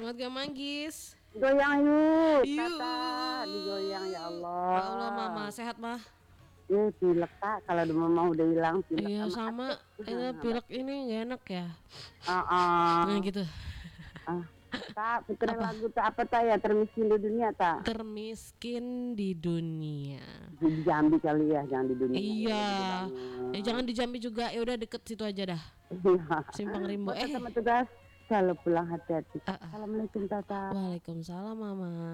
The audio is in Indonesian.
Semangat gak manggis. Goyang yuk, Yuk. Tata, digoyang ya Ya Allah Allah. mama, sehat mah? Pilek tak, kalau mama udah hilang pilek Iya sama sama, atuk. pilek ini gak enak ya. Nah Ah, gitu. tak, puterin Apa? lagu tak apa tak ya, termiskin di dunia tak. Termiskin di dunia. Di Jambi kali ya, jangan di dunia ya, Iya. gede Jangan banget. di Jambi juga, ya udah deket situ aja dah. Iya. Simpang Rimbo. Buat sama tugas, kalau pulang hati-hati. Ah, ah. Assalamualaikum Tata. Waalaikumsalam mama.